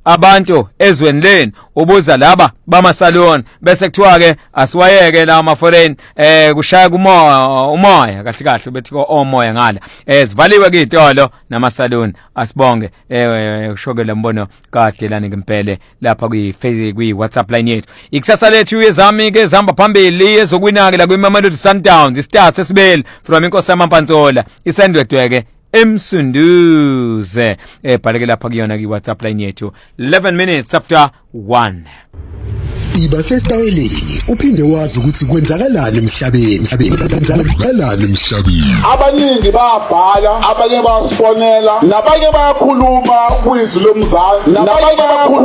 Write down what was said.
abantu ezweni leni ubuza laba bamasalon bese kuthiwa ke asiwayeke la ama foreign kushaya umoya kahle bethi ko omoya ngala sivaliwe ke izitolo namasalon asibonge ushokela mbono kade lana ngempela lapha kwi WhatsApp line yethu ikusasa lethu yezami ke zihamba phambili ezokwinake la kwiMamelodi Sundowns istarts esibeli from inkosi yamampantsola isendwedweke emsunduze bhaleke lapha kuyona ki WhatsApp line yethu 11 minutes after 1 iba sesitayeleni uphinde wazi ukuthi kwenzakalani emhlabeni abaningi bayabhala abanye bayasifonela nabanye bayakhuluma kwizwi lomzansi nabanye bayakhuluma